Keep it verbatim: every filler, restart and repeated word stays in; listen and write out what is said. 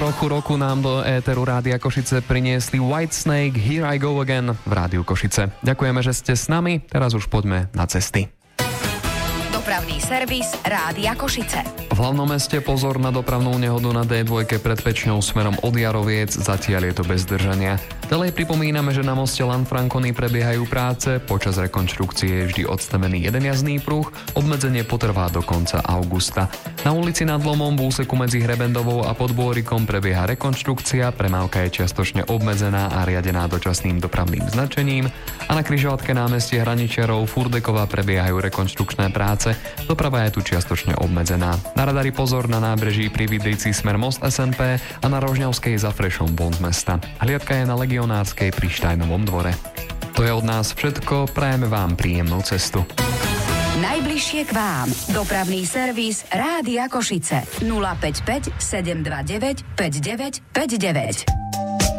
trochu roku nám do éteru Rádia Košice priniesli Whitesnake, Here I Go Again v Rádiu Košice. Ďakujeme, že ste s nami, teraz už poďme na cesty. Dopravný servis Rádia Košice. V hlavnom meste pozor na dopravnú nehodu na dé dva pred Pečňou smerom od Jaroviec, zatiaľ je to bez zdržania. Ďalej pripomíname, že na moste Lanfranconi prebiehajú práce, počas rekonštrukcie je vždy odstavený jeden jazdný pruh, obmedzenie potrvá do konca augusta. Na ulici Nad Lomom v úseku medzi Hrebendovou a Podbôrikom prebieha rekonštrukcia, premávka je čiastočne obmedzená a riadená dočasným dopravným značením a na križovatke námestie Hraničiarov Furdekova prebiehajú rekonštrukčné práce, doprava je tu čiastočne obmedzená. Na radari pozor na nábreží pri Vidrici smer Most es en pé a na Rožňavskej za Frešom von z mesta. Hliadka je na Legionárskej pri Štajnovom dvore. To je od nás všetko, prajeme vám príjemnú cestu. Najbližšie k vám. Dopravný servis Rádia Košice. nula päť päť sedem dva deväť päť deväť päť deväť.